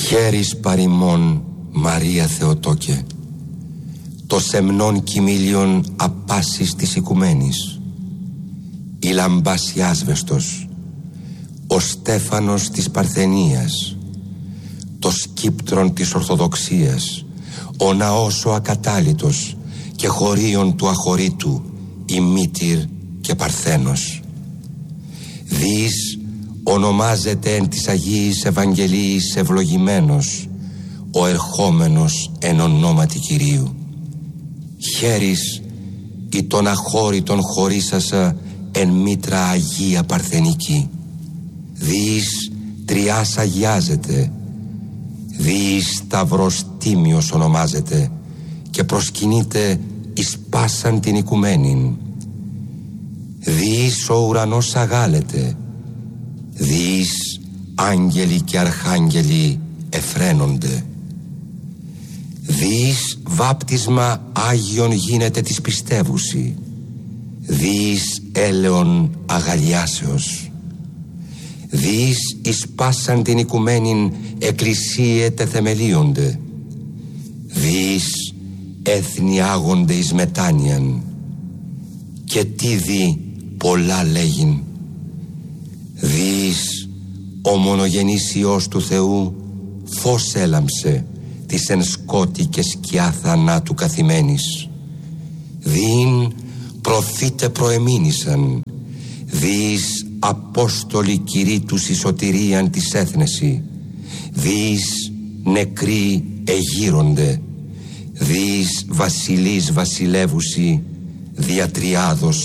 Χέρις παρημών Μαρία Θεοτόκε, το σεμνών κοιμήλιον απάσης της οικουμένης, η λαμπάση άσβεστος, ο Στέφανος της Παρθενίας, το σκύπτρον της Ορθοδοξίας, ο ναός ο ακατάλητος και χωρίον του αχωρήτου, η Μήτυρ και Παρθένος. Δις ονομάζεται εν της Αγίης Ευαγγελίης ευλογημένος ο ερχόμενος εν ονόματι Κυρίου. Χέρις ή τον αχώρητον χωρίσασα εν μήτρα Αγία Παρθενική. Δις τριάς αγιάζεται, δις Σταυρός Τίμιος ονομάζεται και προσκυνείται εις πάσαν την οικουμένην. Δις ο ουρανός αγάλεται, δις άγγελοι και αρχάγγελοι εφραίνονται. Δις βάπτισμα Άγιον γίνεται της πιστεύουσι, δις έλεον αγαλιάσεως. Δις εις πάσαν την οικουμένην εκκλησίε τεθεμελίονται, δις έθνη άγονται εις μετάνοιαν. Και τι δι πολλά λέγειν. Δις ο μονογενής Υιός του Θεού φως έλαμψε της εν σκότη και σκιά θανάτου καθημένης. Δίν προφήτε προεμήνησαν, δις Απόστολοι κηρύττους εις σωτηρίαν της έθνεση, δις νεκροί εγείρονται, δις βασιλείς βασιλεύουσι δια τριάδος